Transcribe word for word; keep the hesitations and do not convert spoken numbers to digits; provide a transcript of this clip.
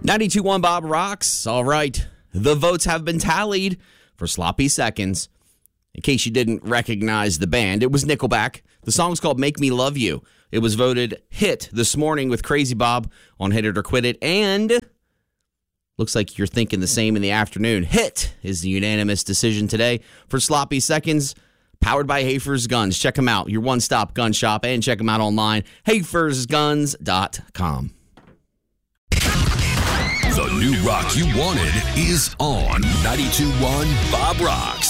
ninety-two point one Bob Rocks. All right. The votes have been tallied for Sloppy Seconds. In case you didn't recognize the band, it was Nickelback. The song's called Make Me Love You. It was voted hit this morning with Crazy Bob on Hit It or Quit It. And looks like you're thinking the same in the afternoon. Hit is the unanimous decision today for Sloppy Seconds, powered by Hafer's Guns. Check them out, your one-stop gun shop, and check them out online, hafers guns dot com. The new rock you wanted is on ninety-two point one Bob Rocks.